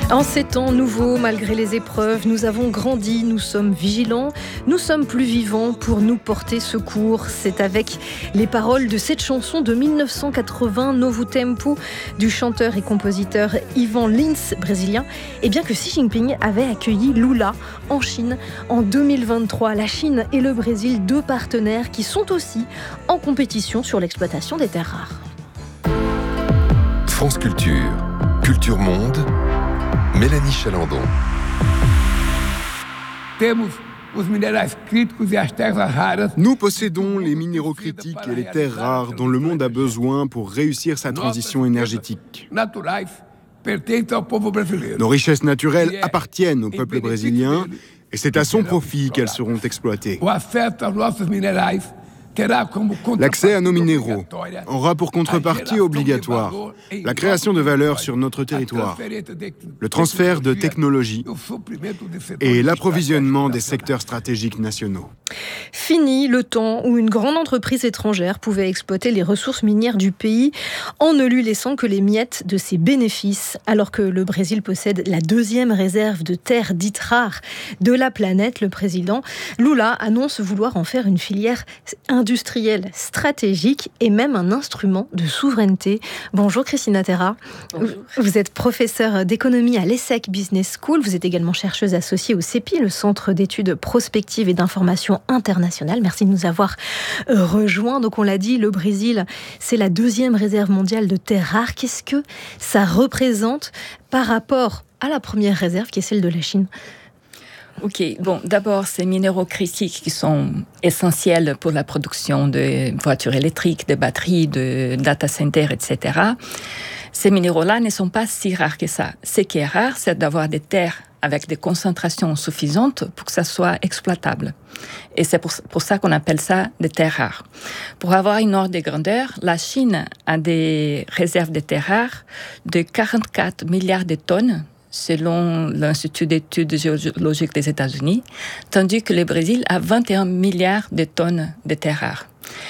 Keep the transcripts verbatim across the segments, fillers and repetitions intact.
En ces temps nouveaux, malgré les épreuves, nous avons grandi, nous sommes vigilants, nous sommes plus vivants pour nous porter secours. C'est avec les paroles de cette chanson de dix-neuf cent quatre-vingts, Novo Tempo, du chanteur et compositeur Ivan Lins, brésilien, et bien que Xi Jinping avait accueilli Lula en Chine en deux mille vingt-trois. La Chine et le Brésil, deux partenaires qui sont aussi en compétition sur l'exploitation des terres rares. France Culture, Culture Monde, Mélanie Chalandon. Nous possédons les minéraux critiques et les terres rares dont le monde a besoin pour réussir sa transition énergétique. Nos richesses naturelles appartiennent au peuple brésilien et c'est à son profit qu'elles seront exploitées. L'accès à nos minéraux aura pour contrepartie obligatoire la création de valeur sur notre territoire, le transfert de technologies et l'approvisionnement des secteurs stratégiques nationaux. Fini le temps où une grande entreprise étrangère pouvait exploiter les ressources minières du pays en ne lui laissant que les miettes de ses bénéfices. Alors que le Brésil possède la deuxième réserve de terres dites rares de la planète, le président Lula annonce vouloir en faire une filière industrielle stratégique et même un instrument de souveraineté. Bonjour Christina Terra. Bonjour. Vous êtes professeure d'économie à l'ESSEC Business School. Vous êtes également chercheuse associée au CEPI, le Centre d'études prospectives et d'information internationale. Merci de nous avoir rejoints. Donc on l'a dit, le Brésil, c'est la deuxième réserve mondiale de terres rares. Qu'est-ce que ça représente par rapport à la première réserve qui est celle de la Chine ? Ok, bon, d'abord, ces minéraux critiques qui sont essentiels pour la production de voitures électriques, de batteries, de data centers, et cetera. Ces minéraux-là ne sont pas si rares que ça. Ce qui est rare, c'est d'avoir des terres avec des concentrations suffisantes pour que ça soit exploitable. Et c'est pour, pour ça qu'on appelle ça des terres rares. Pour avoir une ordre de grandeur, la Chine a des réserves de terres rares de quarante-quatre milliards de tonnes, selon l'Institut d'études géologiques des États-Unis, tandis que le Brésil a vingt et un milliards de tonnes de terres rares.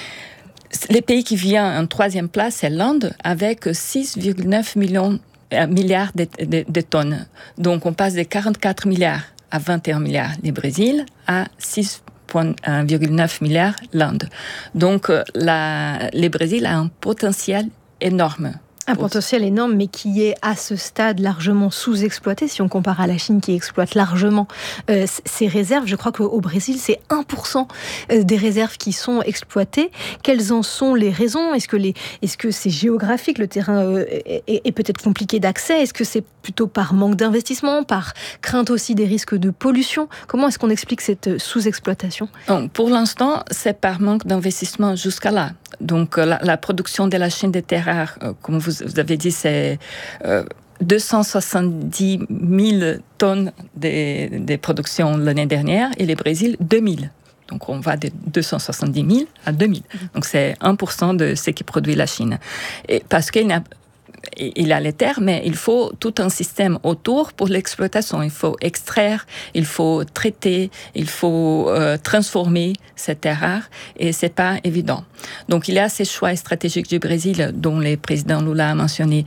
Le pays qui vient en troisième place, c'est l'Inde, avec six virgule neuf millions, euh, milliards de, de, de tonnes. Donc, on passe de quarante-quatre milliards à vingt et un milliards le Brésil, à six virgule neuf milliards l'Inde. Donc, la, le Brésil a un potentiel énorme. Un potentiel énorme, mais qui est à ce stade largement sous-exploité, si on compare à la Chine qui exploite largement euh, ses réserves. Je crois qu'au Brésil, c'est un pour cent des réserves qui sont exploitées. Quelles en sont les raisons ? Est-ce que, les, est-ce que c'est géographique ? Le terrain euh, est, est peut-être compliqué d'accès ? Est-ce que c'est plutôt par manque d'investissement, par crainte aussi des risques de pollution ? Comment est-ce qu'on explique cette sous-exploitation ? Donc, pour l'instant, c'est par manque d'investissement jusqu'à là. Donc, la, la production de la Chine des terres rares, euh, comme vous, vous avez dit, c'est euh, deux cent soixante-dix mille tonnes de, de production l'année dernière et le Brésil, deux mille. Donc, on va de deux cent soixante-dix mille à deux mille. Donc, c'est un pour cent de ce qui produit la Chine. Et parce qu'il n'a Il a les terres, mais il faut tout un système autour pour l'exploitation. Il faut extraire, il faut traiter, il faut euh, transformer ces terres rares et c'est pas évident. Donc il y a ces choix stratégiques du Brésil dont le président Lula a mentionné.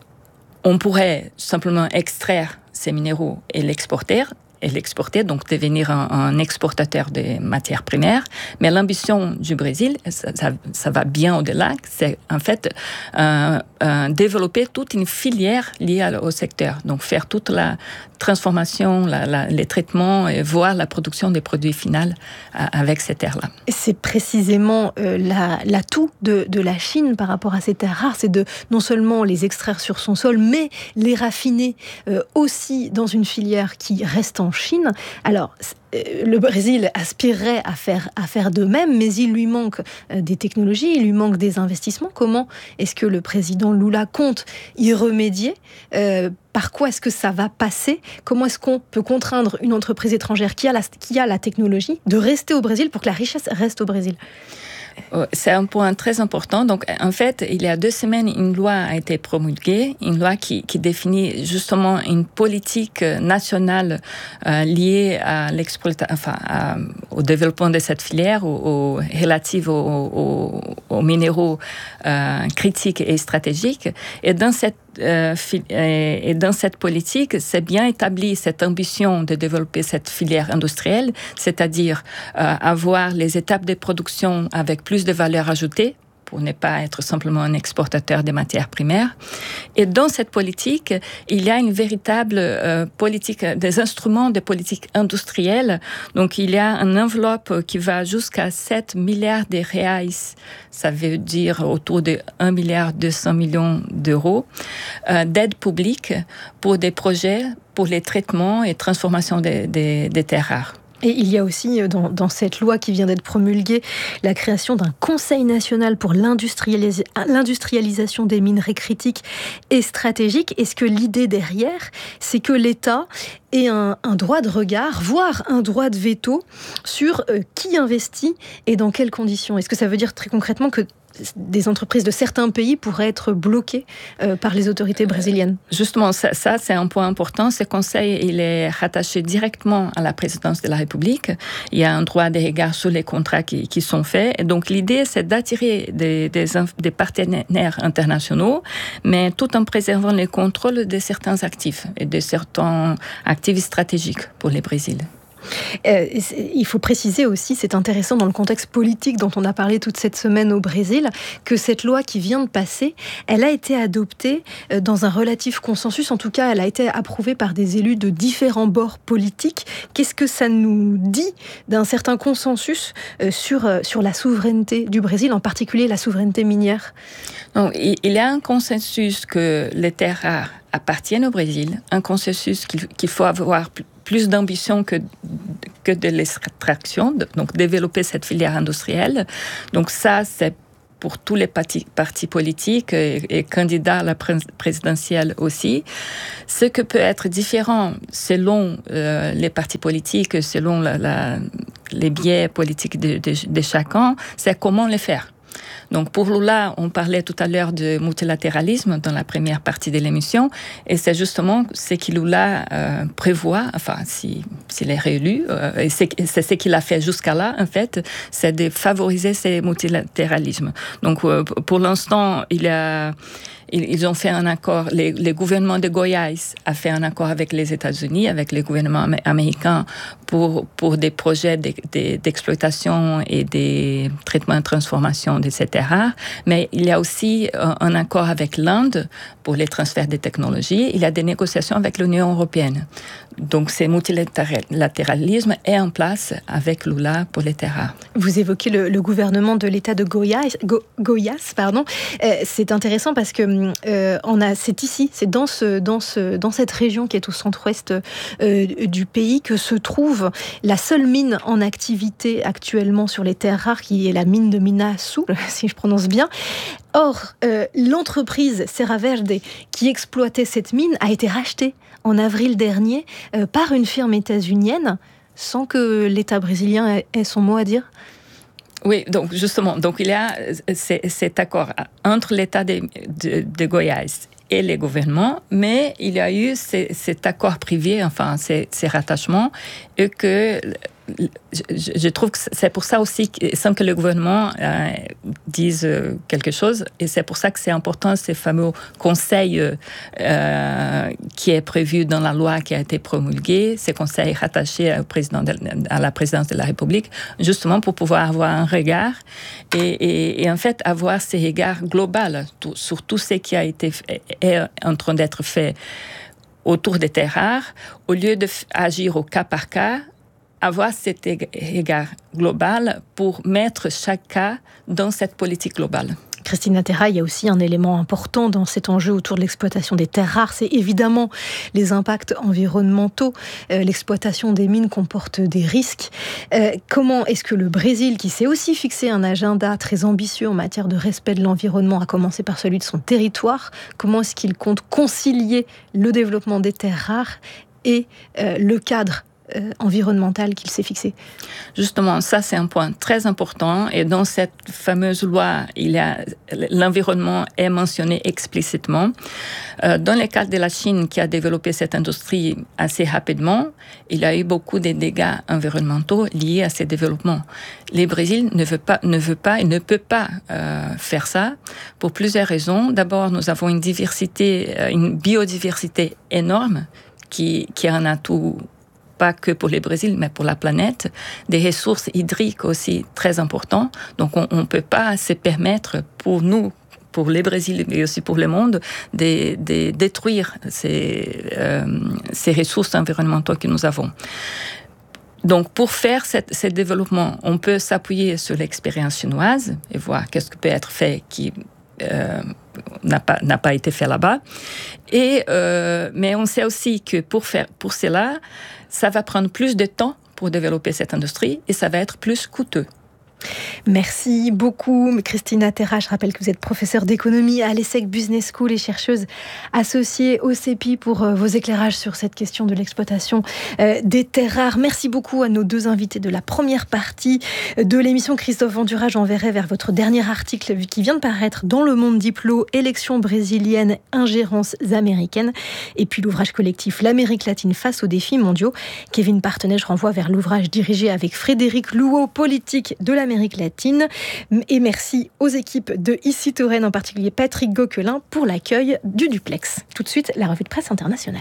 On pourrait simplement extraire ces minéraux et l'exporter. et l'exporter, donc devenir un, un exportateur de matières premières. Mais l'ambition du Brésil, ça, ça, ça va bien au-delà, c'est en fait euh, euh, développer toute une filière liée au secteur. Donc faire toute la transformation, la, la, les traitements et voir la production des produits finaux euh, avec ces terres-là. C'est précisément euh, la, l'atout de, de la Chine par rapport à ces terres rares, c'est de non seulement les extraire sur son sol, mais les raffiner euh, aussi dans une filière qui reste en Chine. Alors, le Brésil aspirerait à faire, à faire de même, mais il lui manque des technologies, il lui manque des investissements. Comment est-ce que le président Lula compte y remédier ? euh, Par quoi est-ce que ça va passer ? Comment est-ce qu'on peut contraindre une entreprise étrangère qui a la, qui a la technologie de rester au Brésil pour que la richesse reste au Brésil ? C'est un point très important. Donc, en fait, il y a deux semaines, une loi a été promulguée, une loi qui, qui définit justement une politique nationale euh, liée à l'exploitation, enfin, à, au développement de cette filière au, au, relative aux, aux, aux minéraux euh, critiques et stratégiques. Et dans cette euh, et dans cette politique, c'est bien établi cette ambition de développer cette filière industrielle, c'est-à-dire euh, avoir les étapes de production avec plus de valeur ajoutée, pour ne pas être simplement un exportateur des matières primaires. Et dans cette politique, il y a une véritable euh, politique, des instruments de politique industrielle. Donc, il y a une enveloppe qui va jusqu'à sept milliards de reais, ça veut dire autour de un milliard deux cents millions d'euros, euh, d'aide publique pour des projets pour les traitements et transformations des, des, des terres rares. Et il y a aussi dans, dans cette loi qui vient d'être promulguée la création d'un Conseil national pour l'industrialis- l'industrialisation des minerais critiques et stratégiques. Est-ce que l'idée derrière, c'est que l'État ait un, un droit de regard, voire un droit de veto sur euh, qui investit et dans quelles conditions ? Est-ce que ça veut dire très concrètement que des entreprises de certains pays pourraient être bloquées euh, par les autorités brésiliennes? Justement, ça, ça, c'est un point important. Ce conseil, il est rattaché directement à la présidence de la République. Il y a un droit de regard sur les contrats qui, qui sont faits. Et donc, l'idée, c'est d'attirer des, des, des partenaires internationaux, mais tout en préservant les contrôles de certains actifs et de certains actifs stratégiques pour le Brésil. Euh, il faut préciser aussi, c'est intéressant dans le contexte politique dont on a parlé toute cette semaine au Brésil, que cette loi qui vient de passer, elle a été adoptée dans un relatif consensus. En tout cas, elle a été approuvée par des élus de différents bords politiques. Qu'est-ce que ça nous dit d'un certain consensus sur, sur la souveraineté du Brésil, en particulier la souveraineté minière? Donc, il y a un consensus que les terres rares appartiennent au Brésil, un consensus qu'il, qu'il faut avoir plus d'ambition que, que de l'extraction, donc développer cette filière industrielle. Donc ça, c'est pour tous les partis, partis politiques et, et candidats à la présidentielle aussi. Ce que peut être différent selon euh, les partis politiques, selon la, la, les biais politiques de, de, de chacun, c'est comment le faire. Donc pour Lula, on parlait tout à l'heure de multilatéralisme dans la première partie de l'émission, et c'est justement ce que Lula euh, prévoit, enfin si, s'il est réélu, euh, et c'est, c'est ce qu'il a fait jusqu'à là, en fait, c'est de favoriser ce multilatéralisme. Donc euh, pour l'instant, il y a... Ils ont fait un accord, les, les gouvernements de Goiás a fait un accord avec les États-Unis, avec les gouvernements américains pour, pour des projets de, de, d'exploitation et des traitements de transformation de ces terres rares. Mais il y a aussi un, un accord avec l'Inde pour les transferts de technologies. Il y a des négociations avec l'Union européenne. Donc, ce multilatéralisme est en place avec Lula pour les terres rares. Vous évoquez le, le gouvernement de l'État de Goiás. Go, Goiás pardon. Euh, c'est intéressant parce que euh, on a, c'est ici, c'est dans, ce, dans, ce, dans cette région qui est au centre-ouest euh, du pays que se trouve la seule mine en activité actuellement sur les terres rares, qui est la mine de Minaçu, si je prononce bien. Or, euh, l'entreprise Serra Verde qui exploitait cette mine a été rachetée en avril dernier euh, par une firme états-unienne sans que l'État brésilien ait, ait son mot à dire. Oui, donc justement, donc il y a cet accord entre l'État de, de, de Goiás et les gouvernements, mais il y a eu ces, cet accord privé, enfin ces, ces rattachements, et que je, je trouve que c'est pour ça aussi, sans que le gouvernement euh, dise quelque chose, et c'est pour ça que c'est important, ces fameux conseils euh, qui est prévu dans la loi qui a été promulguée, ces conseils rattachés au président de, à la présidence de la République, justement pour pouvoir avoir un regard et, et, et en fait avoir ces regards globaux tout, sur tout ce qui a été fait, est en train d'être fait autour des terres rares, au lieu d'agir au cas par cas, avoir cet regard global pour mettre chaque cas dans cette politique globale. Christine Laterra, il y a aussi un élément important dans cet enjeu autour de l'exploitation des terres rares, c'est évidemment les impacts environnementaux. Euh, l'exploitation des mines comporte des risques. Euh, comment est-ce que le Brésil, qui s'est aussi fixé un agenda très ambitieux en matière de respect de l'environnement, à commencer par celui de son territoire, comment est-ce qu'il compte concilier le développement des terres rares et euh, le cadre euh, environnementale qu'il s'est fixée. Justement, ça c'est un point très important et dans cette fameuse loi, il y a, l'environnement est mentionné explicitement. Euh, dans le cas de la Chine qui a développé cette industrie assez rapidement, il y a eu beaucoup de dégâts environnementaux liés à ces développements. Le Brésil ne veut pas, ne veut pas et ne peut pas euh, faire ça pour plusieurs raisons. D'abord, nous avons une diversité, une biodiversité énorme qui, qui est un atout pas que pour le Brésil, mais pour la planète, des ressources hydriques aussi très importantes. Donc, on ne peut pas se permettre, pour nous, pour le Brésil, mais aussi pour le monde, de, de détruire ces, euh, ces ressources environnementales que nous avons. Donc, pour faire cette, ce développement, on peut s'appuyer sur l'expérience chinoise et voir qu'est-ce qui peut être fait qui euh, n'a pas, n'a pas été fait là-bas. Et, euh, mais on sait aussi que pour, faire, pour cela, ça va prendre plus de temps pour développer cette industrie et ça va être plus coûteux. Merci beaucoup, Christina Terra. Je rappelle que vous êtes professeure d'économie à l'ESSEC Business School et chercheuse associée au CEPI pour vos éclairages sur cette question de l'exploitation des terres rares. Merci beaucoup à nos deux invités de la première partie de l'émission. Christophe Vendura, j'enverrai vers votre dernier article qui vient de paraître dans Le Monde Diplo, élections brésiliennes, ingérences américaines. Et puis l'ouvrage collectif L'Amérique latine face aux défis mondiaux. Kevin Partenay, je renvoie vers l'ouvrage dirigé avec Frédéric Louot, politique de la Amérique latine. Et merci aux équipes de Ici Touraine, en particulier Patrick Gauquelin, pour l'accueil du duplex. Tout de suite, la revue de presse internationale.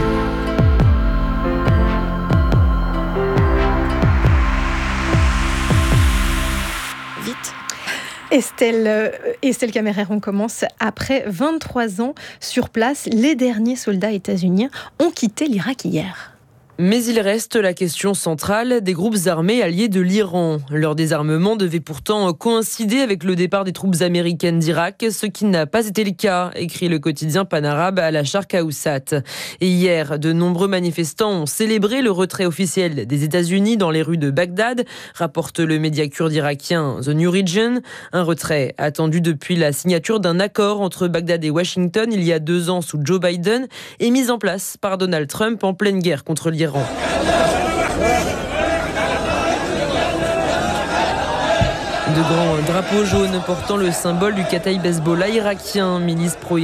Vite. Estelle, euh, Estelle Cammerer, on commence. Après vingt-trois ans sur place, les derniers soldats états-uniens ont quitté l'Irak hier. Mais il reste la question centrale des groupes armés alliés de l'Iran. Leur désarmement devait pourtant coïncider avec le départ des troupes américaines d'Irak, ce qui n'a pas été le cas, écrit le quotidien panarabe à la Sharq Awsat. Et hier, de nombreux manifestants ont célébré le retrait officiel des États-Unis dans les rues de Bagdad, rapporte le média kurde irakien The New Region. Un retrait attendu depuis la signature d'un accord entre Bagdad et Washington il y a deux ans sous Joe Biden et mis en place par Donald Trump en pleine guerre contre l'Iran. De grands drapeaux jaunes portant le symbole du Kataïb Hezbollah irakien, milice pro